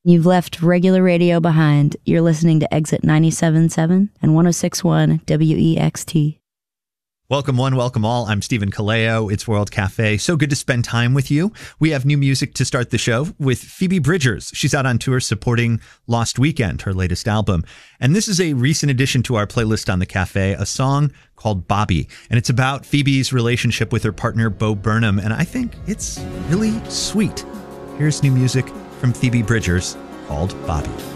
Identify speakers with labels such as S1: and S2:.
S1: You've left regular radio behind. You're listening to Exit 97.7 and 106.1 WEXT.
S2: Welcome one, welcome all. I'm Stephen Kaleo. It's World Cafe. So good to spend time with you. We have new music to start the show with Phoebe Bridgers. She's out on tour supporting Lost Weekend, her latest album. And this is a recent addition to our playlist on the cafe, a song called Bobby. And it's about Phoebe's relationship with her partner, Bo Burnham. And I think it's really sweet. Here's new music from Phoebe Bridgers called Bobby.